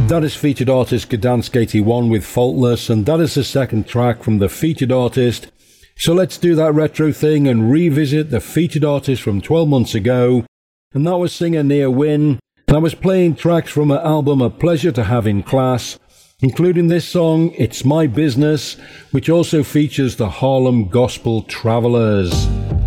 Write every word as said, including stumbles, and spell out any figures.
That is featured artist Gdansk eighty-one with Faultless, and that is the second track from the featured artist. So let's do that retro thing and revisit the featured artist from twelve months ago, and that was singer Nia Wynn, and I was playing tracks from her album A Pleasure to Have in Class, including this song, It's My Business, which also features the Harlem Gospel Travelers.